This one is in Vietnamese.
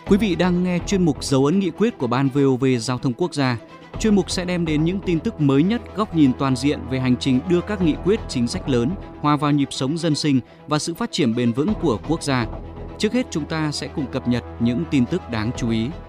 Quý vị đang nghe chuyên mục Dấu ấn nghị quyết của Ban VOV Giao thông Quốc gia. Chuyên mục sẽ đem đến những tin tức mới nhất, góc nhìn toàn diện về hành trình đưa các nghị quyết chính sách lớn hòa vào nhịp sống dân sinh và sự phát triển bền vững của quốc gia. Trước hết chúng ta sẽ cùng cập nhật những tin tức đáng chú ý.